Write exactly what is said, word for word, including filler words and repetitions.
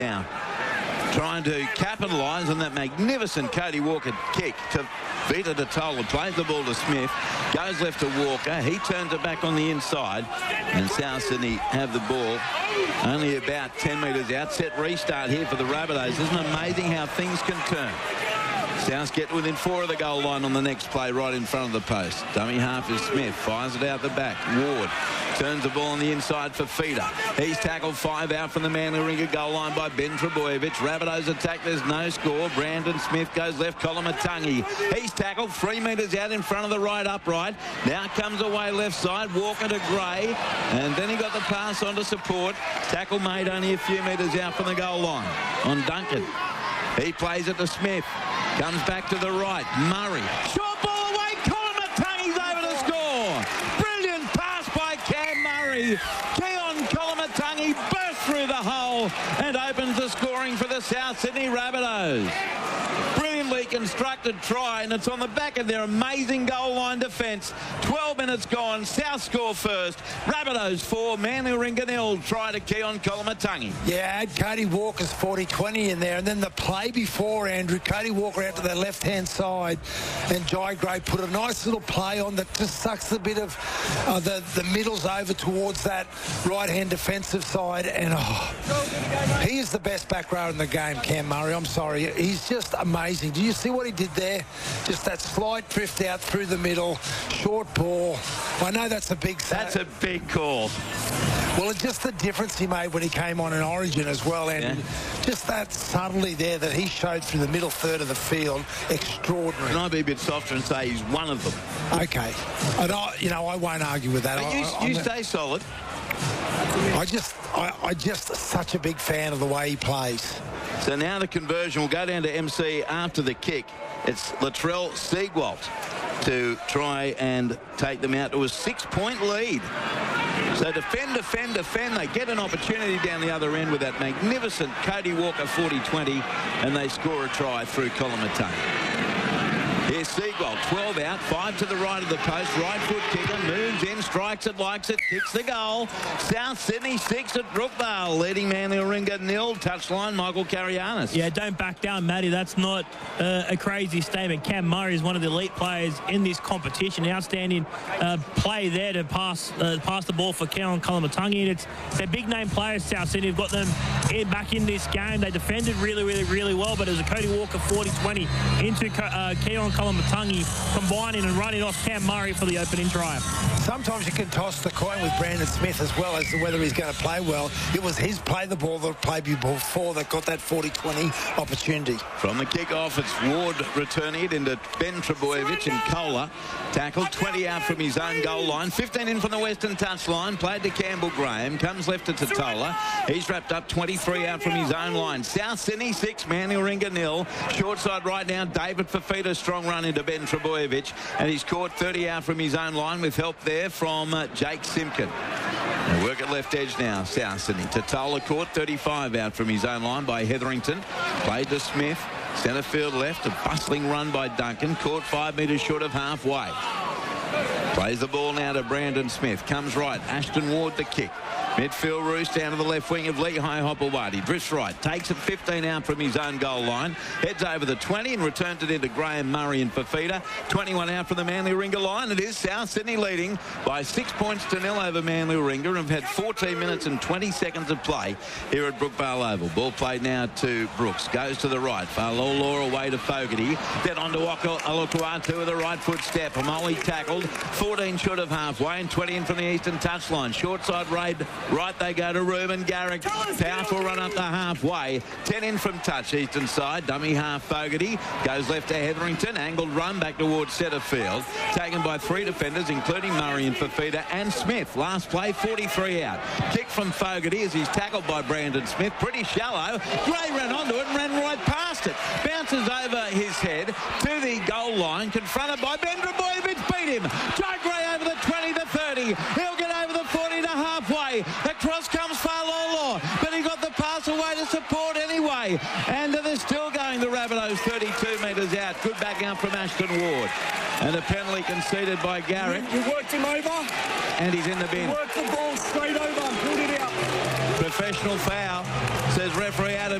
Now, trying to capitalise on that magnificent Cody Walker kick to Vita Totola, plays the ball to Smith, goes left to Walker, he turns it back on the inside, and South Sydney have the ball only about ten metres out. Set restart here for the Rabbitohs. Isn't it amazing how things can turn? South get within four of the goal line on the next play right in front of the post. Dummy half is Smith, fires it out the back. Ward turns the ball on the inside for Feeder. He's tackled five out from the Manly Ringer goal line by Ben Trebojevic. Rabbitohs attack, there's no score. Brandon Smith goes left, Koloamatangi. He's tackled three metres out in front of the right upright. Now comes away left side, Walker to Gray, and then he got the pass on to support. Tackle made only a few metres out from the goal line on Duncan. He plays it to Smith. Comes back to the right. Murray. Short ball away. Koloamatangi's over to score. Brilliant pass by Cam Murray. Keon Koloamatangi bursts through the hole and opens the scoring for the South Sydney Rabbitohs. Brilliantly constructed try, and it's on the back of their amazing goal line defence. twelve minutes gone. South score first. Rabbitohs four, Manly Ringer nil. Try to Keon Koloamatangi. Yeah, add Cody Walker's forty twenty in there, and then the play before, Andrew, Cody Walker out to the left-hand side, and Jai Gray put a nice little play on that just sucks a bit of uh, the, the middles over towards that right-hand defensive side, and oh, he is the best back rower in the game, Cam Murray. I'm sorry. He's just amazing. Do you see what he did there? Just that slight drift out through the middle, short ball. I know that's a big... That's a big call. Well, it's just the difference he made when he came on in Origin as well, and yeah. just that subtlety there that he showed through the middle third of the field, extraordinary. Can I be a bit softer and say he's one of them? Okay. And I, you know, I won't argue with that. But you, I, you stay solid. I just, I, I just such a big fan of the way he plays. So now the conversion will go down to M C after the kick. It's Latrell Siegwalt to try and take them out to a six-point lead. So defend, defend, defend. They get an opportunity down the other end with that magnificent Cody Walker forty twenty, and they score a try through Koloamatangi. Here's Siegwalt, twelve out, five to the right of the post, right foot kicker, moves in, strikes it, likes it, kicks the goal. South Sydney six at Brookvale, leading Manly Ringer nil. Touchline, Michael Karianis. Yeah, don't back down, Matty. That's not uh, a crazy statement. Cam Murray is one of the elite players in this competition. Outstanding uh, play there to pass uh, pass the ball for Keon Koloamatangi. And it's they're big name players, South Sydney. Have got them in, back in this game. They defended really, really, really well, but it was a Cody Walker forty twenty into uh, Keon Koloamatangi combining and running off Cam Murray for the opening try. Sometimes you can toss the coin with Brandon Smith as well as to whether he's going to play well. It was his play the ball that played before that got that forty twenty opportunity. From the kick-off, it's Ward returning it into Ben Trebojevic, and Kohler tackled twenty out from his own goal line, fifteen in from the western touchline, played to Campbell Graham, comes left to Totola. He's wrapped up twenty-three out from his own line. South Sydney six, Manly Ringer nil. Short side right now, David Fafita, strong run into Ben Trebojevic, and he's caught thirty out from his own line with help there from uh, Jake Simpkin. They work at left edge now, South Sydney. Totola caught thirty-five out from his own line by Hetherington. Played to Smith. Centre field left, a bustling run by Duncan. Caught five metres short of halfway. Plays the ball now to Brandon Smith. Comes right. Ashton Ward the kick. Midfield Roos down to the left wing of Lehigh Hopewadi. Drifts right. Takes it fifteen out from his own goal line. Heads over the twenty and returns it into Graham Murray and Fafita. twenty-one out from the Manly Ringer line. It is South Sydney leading by six points to nil over Manly Ringer, and have had fourteen minutes and twenty seconds of play here at Brookvale Oval. Ball played now to Brooks. Goes to the right. Falolo away to Fogarty. Then on to Olotuatu with a right foot step. Amoli tackled. fourteen short of halfway and twenty in from the eastern touchline. Short side raid. Right they go to Ruben Garrick. Powerful run up the halfway. ten in from touch, eastern side. Dummy half Fogarty. Goes left to Hetherington. Angled run back towards centre field. Taken by three defenders, including Murray and Fafita and Smith. Last play, forty-three out. Kick from Fogarty as he's tackled by Brandon Smith. Pretty shallow. Gray ran onto it and ran right past it. Bounces over his head to the goal line. Confronted by Ben Trebojevic. Beat him. Joe Gray over the twenty to thirty. He'll get over the forty to halfway. Across comes Falolo, but he got the pass away to support short anyway. And they're still going, the Rabbitohs, thirty-two metres out. Good back out from Ashton Ward. And a penalty conceded by Garrett. You worked him over. And he's in the bin. You worked the ball straight over. Pulled it out. Professional foul, says referee Adam.